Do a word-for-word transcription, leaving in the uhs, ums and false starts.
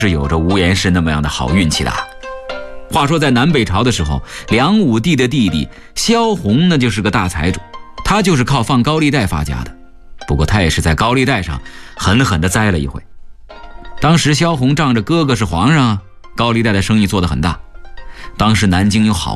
是有着无言氏那么样的好运气的。话说在南北朝的时候，梁武帝的弟弟萧红那就是个大财主，他就是靠放高利贷发家的。不过他也是在高利贷上狠狠地栽了一回。当时萧红仗着哥哥是皇上啊，高利贷的生意做得很大。当时南京有好